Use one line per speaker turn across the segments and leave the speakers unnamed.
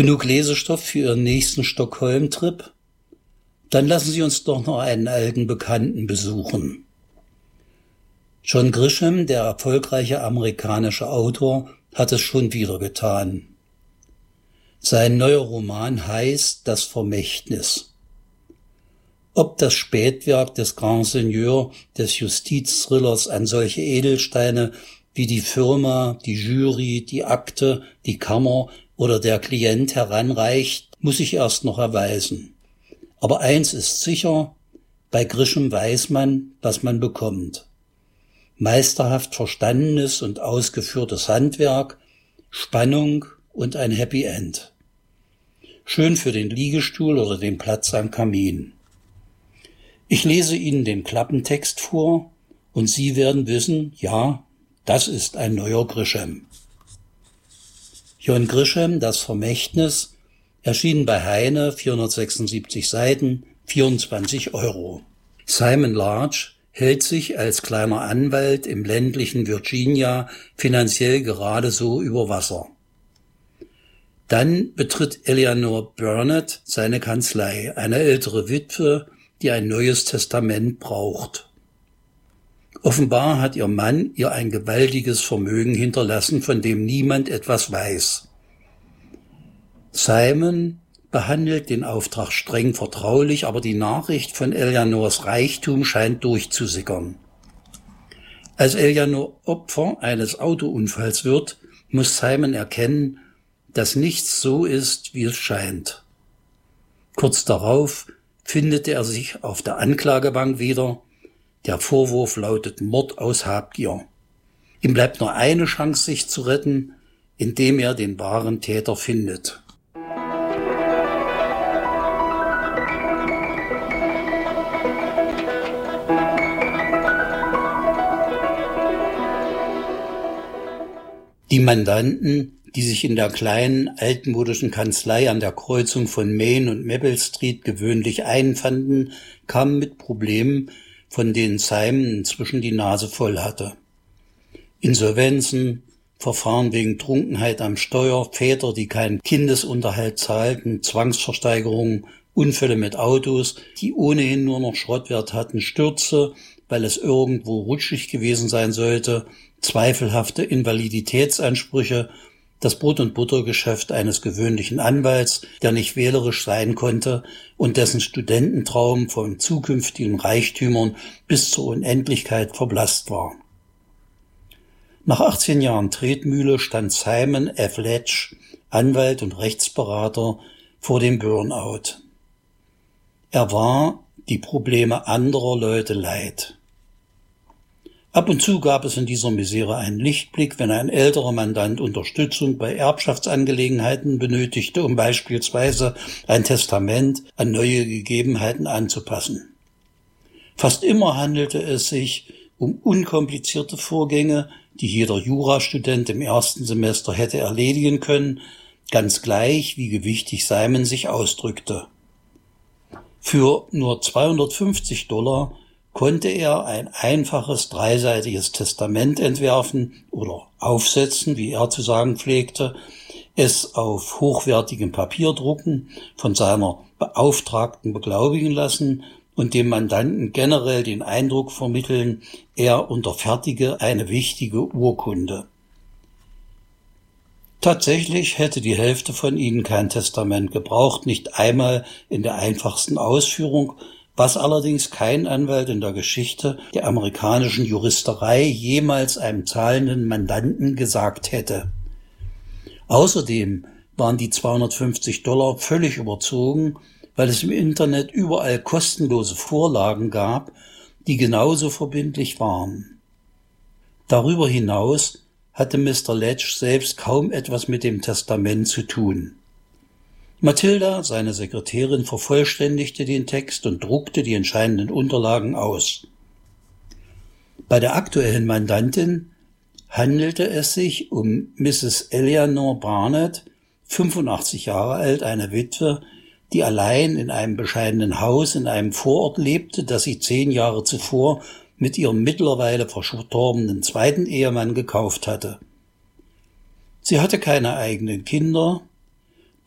Genug Lesestoff für Ihren nächsten Stockholm-Trip? Dann lassen Sie uns doch noch einen alten Bekannten besuchen. John Grisham, der erfolgreiche amerikanische Autor, hat es schon wieder getan. Sein neuer Roman heißt Das Vermächtnis. Ob das Spätwerk des Grand Seigneur des Justizthrillers an solche Edelsteine wie die Firma, die Jury, die Akte, die Kammer oder der Klient heranreicht, muss sich erst noch erweisen. Aber eins ist sicher, bei Grisham weiß man, was man bekommt. Meisterhaft verstandenes und ausgeführtes Handwerk, Spannung und ein Happy End. Schön für den Liegestuhl oder den Platz am Kamin. Ich lese Ihnen den Klappentext vor und Sie werden wissen, ja, das ist ein neuer Grisham. John Grisham, Das Vermächtnis, erschienen bei Heyne, 476 Seiten, 24 €. Simon Large hält sich als kleiner Anwalt im ländlichen Virginia finanziell gerade so über Wasser. Dann betritt Eleanor Burnett seine Kanzlei, eine ältere Witwe, die ein neues Testament braucht. Offenbar hat ihr Mann ihr ein gewaltiges Vermögen hinterlassen, von dem niemand etwas weiß. Simon behandelt den Auftrag streng vertraulich, aber die Nachricht von Eleanors Reichtum scheint durchzusickern. Als Eleanor Opfer eines Autounfalls wird, muss Simon erkennen, dass nichts so ist, wie es scheint. Kurz darauf findet er sich auf der Anklagebank wieder. Der Vorwurf lautet Mord aus Habgier. Ihm bleibt nur eine Chance, sich zu retten, indem er den wahren Täter findet. Die Mandanten, die sich in der kleinen, altmodischen Kanzlei an der Kreuzung von Main und Maple Street gewöhnlich einfanden, kamen mit Problemen, von denen Simon inzwischen die Nase voll hatte. Insolvenzen, Verfahren wegen Trunkenheit am Steuer, Väter, die keinen Kindesunterhalt zahlten, Zwangsversteigerungen, Unfälle mit Autos, die ohnehin nur noch Schrottwert hatten, Stürze, weil es irgendwo rutschig gewesen sein sollte, zweifelhafte Invaliditätsansprüche, das Brot- und Buttergeschäft eines gewöhnlichen Anwalts, der nicht wählerisch sein konnte und dessen Studententraum von zukünftigen Reichtümern bis zur Unendlichkeit verblasst war. Nach 18 Jahren Tretmühle stand Simon F. Letch, Anwalt und Rechtsberater, vor dem Burnout. Er war die Probleme anderer Leute leid. Ab und zu gab es in dieser Misere einen Lichtblick, wenn ein älterer Mandant Unterstützung bei Erbschaftsangelegenheiten benötigte, um beispielsweise ein Testament an neue Gegebenheiten anzupassen. Fast immer handelte es sich um unkomplizierte Vorgänge, die jeder Jurastudent im ersten Semester hätte erledigen können, ganz gleich, wie gewichtig Simon sich ausdrückte. Für nur $250 konnte er ein einfaches dreiseitiges Testament entwerfen oder aufsetzen, wie er zu sagen pflegte, es auf hochwertigem Papier drucken, von seiner Beauftragten beglaubigen lassen und dem Mandanten generell den Eindruck vermitteln, er unterfertige eine wichtige Urkunde. Tatsächlich hätte die Hälfte von ihnen kein Testament gebraucht, nicht einmal in der einfachsten Ausführung, was allerdings kein Anwalt in der Geschichte der amerikanischen Juristerei jemals einem zahlenden Mandanten gesagt hätte. Außerdem waren die $250 völlig überzogen, weil es im Internet überall kostenlose Vorlagen gab, die genauso verbindlich waren. Darüber hinaus hatte Mr. Letch selbst kaum etwas mit dem Testament zu tun. Mathilda, seine Sekretärin, vervollständigte den Text und druckte die entscheidenden Unterlagen aus. Bei der aktuellen Mandantin handelte es sich um Mrs. Eleanor Barnett, 85 Jahre alt, eine Witwe, die allein in einem bescheidenen Haus in einem Vorort lebte, das sie 10 Jahre zuvor mit ihrem mittlerweile verstorbenen zweiten Ehemann gekauft hatte. Sie hatte keine eigenen Kinder,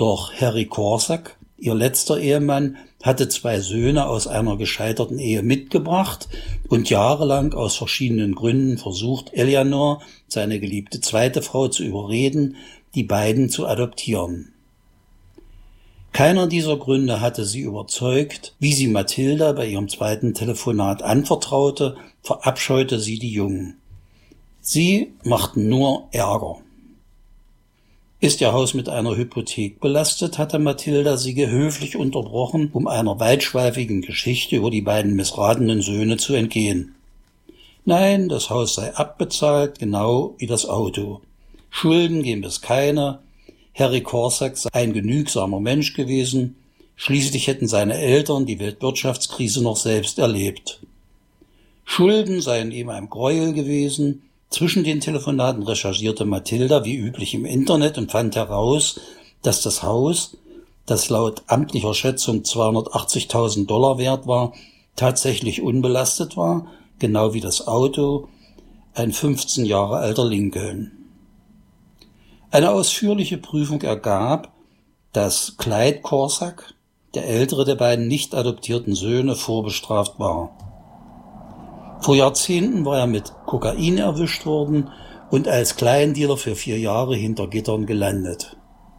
Doch Harry Korsak, ihr letzter Ehemann, hatte 2 Söhne aus einer gescheiterten Ehe mitgebracht und jahrelang aus verschiedenen Gründen versucht, Eleanor, seine geliebte zweite Frau, zu überreden, die beiden zu adoptieren. Keiner dieser Gründe hatte sie überzeugt. Wie sie Mathilda bei ihrem zweiten Telefonat anvertraute, verabscheute sie die Jungen. Sie machten nur Ärger. Ist ihr Haus mit einer Hypothek belastet, hatte Mathilda sie gehöflich unterbrochen, um einer weitschweifigen Geschichte über die beiden missratenen Söhne zu entgehen. Nein, das Haus sei abbezahlt, genau wie das Auto. Schulden gäbe es keine. Harry Korsak sei ein genügsamer Mensch gewesen. Schließlich hätten seine Eltern die Weltwirtschaftskrise noch selbst erlebt. Schulden seien ihm ein Gräuel gewesen. Zwischen den Telefonaten recherchierte Mathilda wie üblich im Internet und fand heraus, dass das Haus, das laut amtlicher Schätzung $280.000 wert war, tatsächlich unbelastet war, genau wie das Auto, ein 15 Jahre alter Lincoln. Eine ausführliche Prüfung ergab, dass Clyde Korsak, der ältere der beiden nicht adoptierten Söhne, vorbestraft war. Vor Jahrzehnten war er mit Kokain erwischt worden und als Kleindealer für 4 Jahre hinter Gittern gelandet.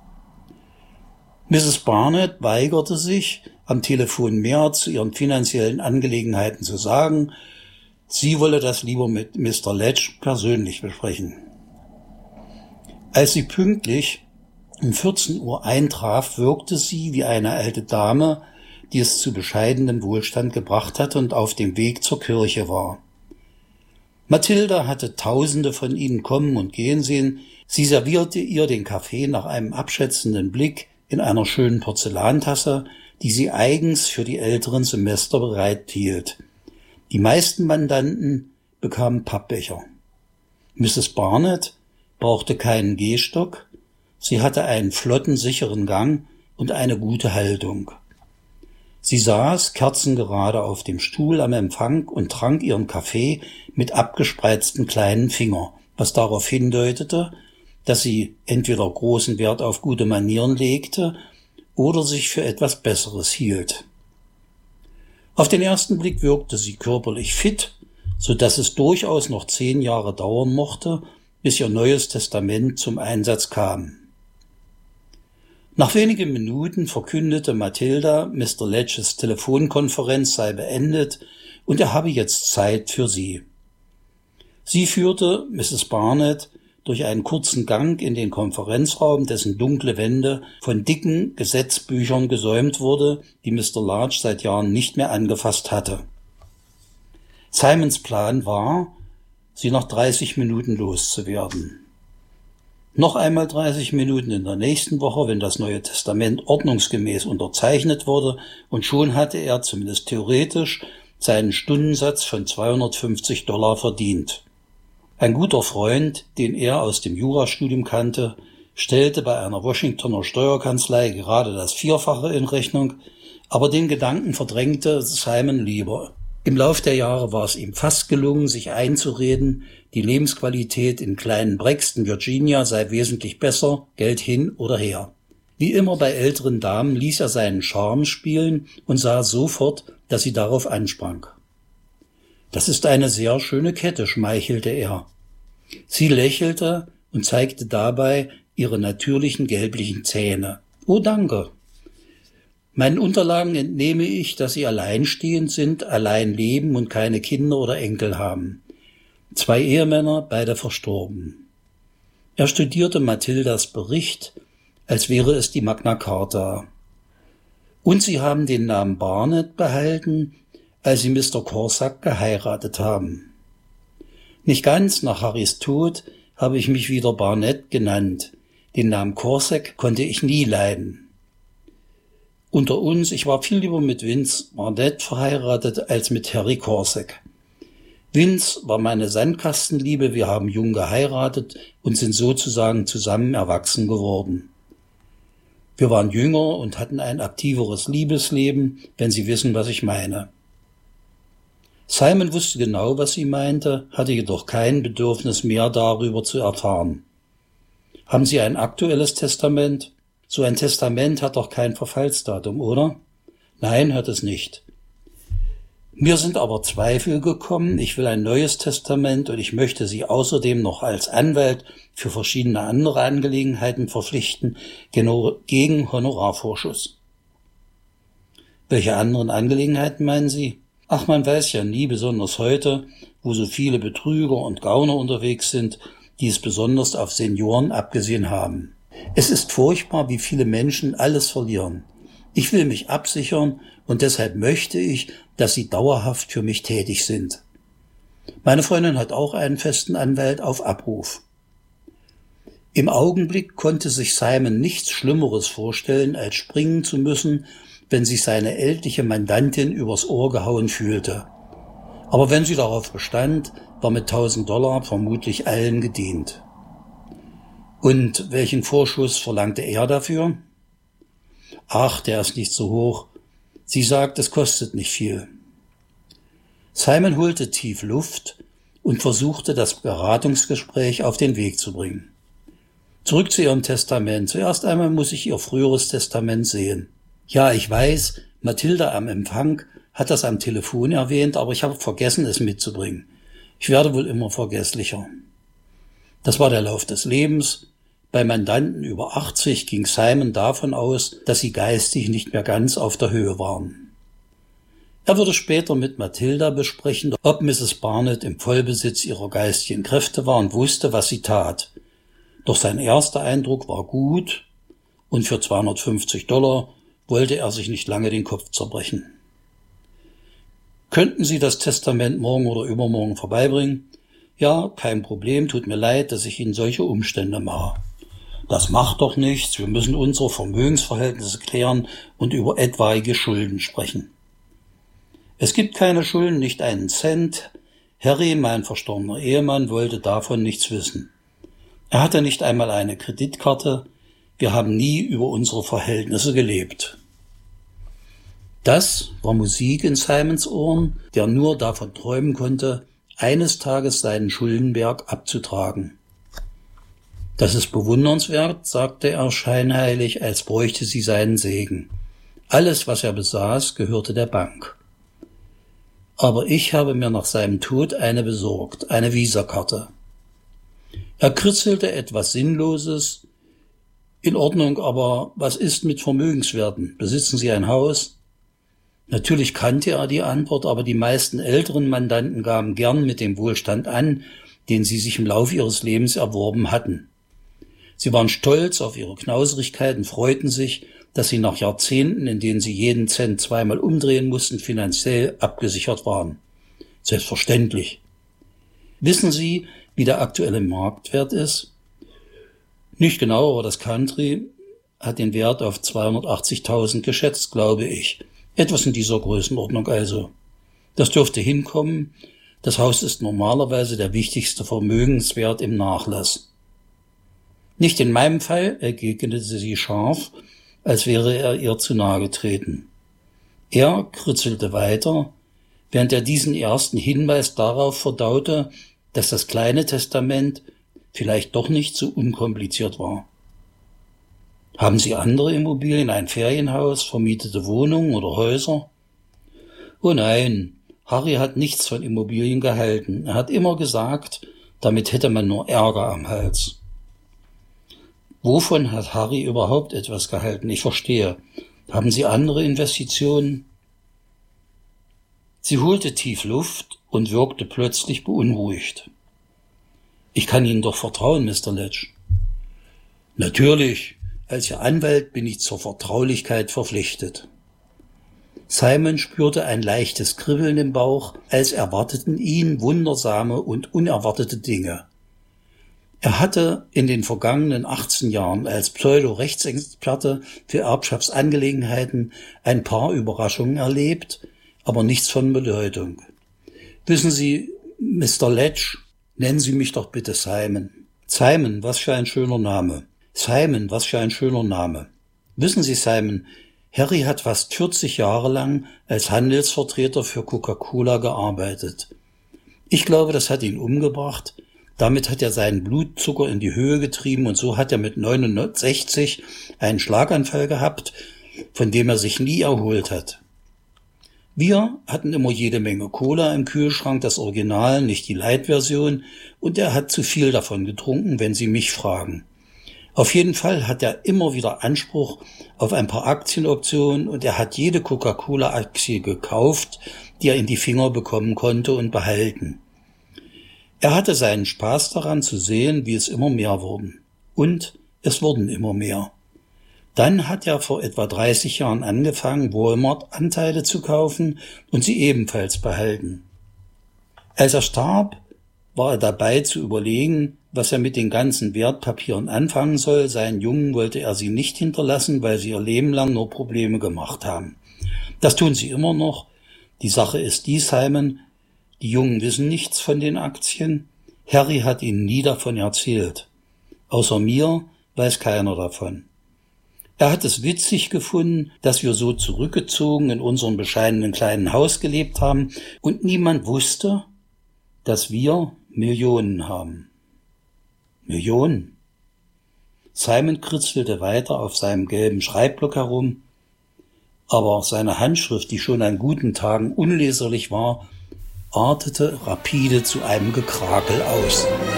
Mrs. Barnett weigerte sich, am Telefon mehr zu ihren finanziellen Angelegenheiten zu sagen. Sie wolle das lieber mit Mr. Ledge persönlich besprechen. Als sie pünktlich um 14 Uhr eintraf, wirkte sie wie eine alte Dame, die es zu bescheidenem Wohlstand gebracht hatte und auf dem Weg zur Kirche war. Mathilda hatte Tausende von ihnen kommen und gehen sehen. Sie servierte ihr den Kaffee nach einem abschätzenden Blick in einer schönen Porzellantasse, die sie eigens für die älteren Semester bereithielt. Die meisten Mandanten bekamen Pappbecher. Mrs. Barnett brauchte keinen Gehstock. Sie hatte einen flotten, sicheren Gang und eine gute Haltung. Sie saß kerzengerade auf dem Stuhl am Empfang und trank ihren Kaffee mit abgespreizten kleinen Finger, was darauf hindeutete, dass sie entweder großen Wert auf gute Manieren legte oder sich für etwas Besseres hielt. Auf den ersten Blick wirkte sie körperlich fit, so dass es durchaus noch 10 Jahre dauern mochte, bis ihr Neues Testament zum Einsatz kam. Nach wenigen Minuten verkündete Mathilda, Mr. Ledges Telefonkonferenz sei beendet und er habe jetzt Zeit für sie. Sie führte Mrs. Barnett durch einen kurzen Gang in den Konferenzraum, dessen dunkle Wände von dicken Gesetzbüchern gesäumt wurde, die Mr. Large seit Jahren nicht mehr angefasst hatte. Simons Plan war, sie nach 30 Minuten loszuwerden. Noch einmal 30 Minuten in der nächsten Woche, wenn das Neue Testament ordnungsgemäß unterzeichnet wurde, und schon hatte er, zumindest theoretisch, seinen Stundensatz von $250 verdient. Ein guter Freund, den er aus dem Jurastudium kannte, stellte bei einer Washingtoner Steuerkanzlei gerade das Vierfache in Rechnung, aber den Gedanken verdrängte Simon lieber. Im Lauf der Jahre war es ihm fast gelungen, sich einzureden, die Lebensqualität in kleinen Braxton, Virginia sei wesentlich besser, Geld hin oder her. Wie immer bei älteren Damen ließ er seinen Charme spielen und sah sofort, dass sie darauf ansprang. »Das ist eine sehr schöne Kette«, schmeichelte er. Sie lächelte und zeigte dabei ihre natürlichen gelblichen Zähne. »Oh, danke. Meinen Unterlagen entnehme ich, dass Sie alleinstehend sind, allein leben und keine Kinder oder Enkel haben. 2 Ehemänner, beide verstorben.« Er studierte Mathildas Bericht, als wäre es die Magna Carta. »Und Sie haben den Namen Barnett behalten, als Sie Mr. Korsak geheiratet haben.« »Nicht ganz, nach Harrys Tod habe ich mich wieder Barnett genannt. Den Namen Korsak konnte ich nie leiden. Unter uns, ich war viel lieber mit Vince Barnett verheiratet als mit Harry Korsak. Vince war meine Sandkastenliebe, wir haben jung geheiratet und sind sozusagen zusammen erwachsen geworden. Wir waren jünger und hatten ein aktiveres Liebesleben, wenn Sie wissen, was ich meine.« Simon wusste genau, was sie meinte, hatte jedoch kein Bedürfnis mehr darüber zu erfahren. »Haben Sie ein aktuelles Testament?« So ein Testament hat doch kein Verfallsdatum, oder? Nein, hat es nicht. Mir sind aber Zweifel gekommen. Ich will ein neues Testament und ich möchte Sie außerdem noch als Anwalt für verschiedene andere Angelegenheiten verpflichten, genau gegen Honorarvorschuss. Welche anderen Angelegenheiten meinen Sie? Ach, man weiß ja nie, besonders heute, wo so viele Betrüger und Gauner unterwegs sind, die es besonders auf Senioren abgesehen haben. Es ist furchtbar, wie viele Menschen alles verlieren. Ich will mich absichern und deshalb möchte ich, dass Sie dauerhaft für mich tätig sind. Meine Freundin hat auch einen festen Anwalt auf Abruf. Im Augenblick konnte sich Simon nichts Schlimmeres vorstellen, als springen zu müssen, wenn sich seine ältliche Mandantin übers Ohr gehauen fühlte. Aber wenn sie darauf bestand, war mit $1.000 vermutlich allen gedient. Und welchen Vorschuss verlangte er dafür? Ach, der ist nicht so hoch. Sie sagt, es kostet nicht viel. Simon holte tief Luft und versuchte, das Beratungsgespräch auf den Weg zu bringen. Zurück zu ihrem Testament. Zuerst einmal muss ich ihr früheres Testament sehen. Ja, ich weiß, Mathilda am Empfang hat das am Telefon erwähnt, aber ich habe vergessen, es mitzubringen. Ich werde wohl immer vergesslicher. Das war der Lauf des Lebens. Bei Mandanten über 80 ging Simon davon aus, dass sie geistig nicht mehr ganz auf der Höhe waren. Er würde später mit Mathilda besprechen, ob Mrs. Barnett im Vollbesitz ihrer geistigen Kräfte war und wusste, was sie tat. Doch sein erster Eindruck war gut und für $250 wollte er sich nicht lange den Kopf zerbrechen. Könnten Sie das Testament morgen oder übermorgen vorbeibringen? Ja, kein Problem, tut mir leid, dass ich Ihnen solche Umstände mache. Das macht doch nichts, wir müssen unsere Vermögensverhältnisse klären und über etwaige Schulden sprechen. Es gibt keine Schulden, nicht einen Cent. Harry, mein verstorbener Ehemann, wollte davon nichts wissen. Er hatte nicht einmal eine Kreditkarte. Wir haben nie über unsere Verhältnisse gelebt. Das war Musik in Simons Ohren, der nur davon träumen konnte, eines Tages seinen Schuldenberg abzutragen. Das ist bewundernswert, sagte er scheinheilig, als bräuchte sie seinen Segen. Alles, was er besaß, gehörte der Bank. Aber ich habe mir nach seinem Tod eine besorgt, eine Visakarte. Er kritzelte etwas Sinnloses. In Ordnung, aber was ist mit Vermögenswerten? Besitzen Sie ein Haus? Natürlich kannte er die Antwort, aber die meisten älteren Mandanten gaben gern mit dem Wohlstand an, den sie sich im Laufe ihres Lebens erworben hatten. Sie waren stolz auf ihre Knauserigkeit und freuten sich, dass sie nach Jahrzehnten, in denen sie jeden Cent zweimal umdrehen mussten, finanziell abgesichert waren. Selbstverständlich. Wissen Sie, wie der aktuelle Marktwert ist? Nicht genau, aber das Country hat den Wert auf 280.000 geschätzt, glaube ich. Etwas in dieser Größenordnung also. Das dürfte hinkommen. Das Haus ist normalerweise der wichtigste Vermögenswert im Nachlass. Nicht in meinem Fall, entgegnete sie scharf, als wäre er ihr zu nahe getreten. Er kritzelte weiter, während er diesen ersten Hinweis darauf verdaute, dass das kleine Testament vielleicht doch nicht so unkompliziert war. Haben Sie andere Immobilien, ein Ferienhaus, vermietete Wohnungen oder Häuser? Oh nein, Harry hat nichts von Immobilien gehalten. Er hat immer gesagt, damit hätte man nur Ärger am Hals. Wovon hat Harry überhaupt etwas gehalten? Ich verstehe. Haben Sie andere Investitionen? Sie holte tief Luft und wirkte plötzlich beunruhigt. Ich kann Ihnen doch vertrauen, Mr. Ledge. Natürlich. Als Ihr Anwalt bin ich zur Vertraulichkeit verpflichtet. Simon spürte ein leichtes Kribbeln im Bauch, als erwarteten ihn wundersame und unerwartete Dinge. Er hatte in den vergangenen 18 Jahren als Pseudo-Rechtsexperte für Erbschaftsangelegenheiten ein paar Überraschungen erlebt, aber nichts von Bedeutung. Wissen Sie, Mr. Ledge, nennen Sie mich doch bitte Simon. Simon, was für ein schöner Name. Simon, was für ein schöner Name. Wissen Sie, Simon, Harry hat fast 40 Jahre lang als Handelsvertreter für Coca-Cola gearbeitet. Ich glaube, das hat ihn umgebracht, Damit hat er seinen Blutzucker in die Höhe getrieben und so hat er mit 69 einen Schlaganfall gehabt, von dem er sich nie erholt hat. Wir hatten immer jede Menge Cola im Kühlschrank, das Original, nicht die Light-Version, und er hat zu viel davon getrunken, wenn Sie mich fragen. Auf jeden Fall hat er immer wieder Anspruch auf ein paar Aktienoptionen und er hat jede Coca-Cola-Aktie gekauft, die er in die Finger bekommen konnte und behalten. Er hatte seinen Spaß daran zu sehen, wie es immer mehr wurden. Und es wurden immer mehr. Dann hat er vor etwa 30 Jahren angefangen, Walmart-Anteile zu kaufen und sie ebenfalls behalten. Als er starb, war er dabei zu überlegen, was er mit den ganzen Wertpapieren anfangen soll. Seinen Jungen wollte er sie nicht hinterlassen, weil sie ihr Leben lang nur Probleme gemacht haben. Das tun sie immer noch. Die Sache ist die, Simon, die Jungen wissen nichts von den Aktien. Harry hat ihnen nie davon erzählt. Außer mir weiß keiner davon. Er hat es witzig gefunden, dass wir so zurückgezogen in unserem bescheidenen kleinen Haus gelebt haben und niemand wusste, dass wir Millionen haben. Millionen? Simon kritzelte weiter auf seinem gelben Schreibblock herum, aber seine Handschrift, die schon an guten Tagen unleserlich war, artete rapide zu einem Gekrakel aus.